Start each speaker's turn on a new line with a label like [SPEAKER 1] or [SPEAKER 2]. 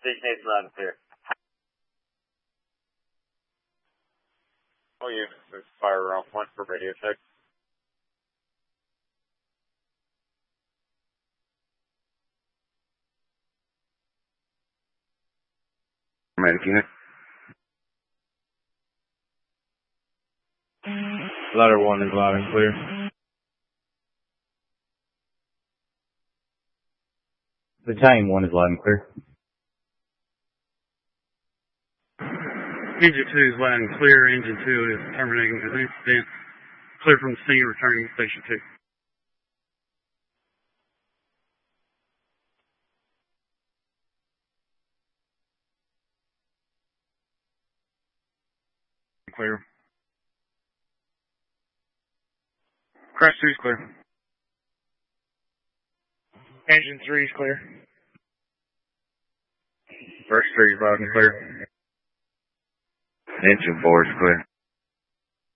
[SPEAKER 1] Station 8's loud and clear. Oh, yeah, there's fire around point for radio check.
[SPEAKER 2] Medic unit.
[SPEAKER 3] Ladder 1 is loud and clear. Battalion 1 is loud and clear.
[SPEAKER 4] Engine 2 is loud and clear. Engine 2 is terminating the incident. Clear from the scene, returning to Station 2.
[SPEAKER 3] Clear.
[SPEAKER 4] Crash 2 is clear.
[SPEAKER 3] Engine 3 is clear.
[SPEAKER 2] First 3 is loud and clear. Engine 4 is clear.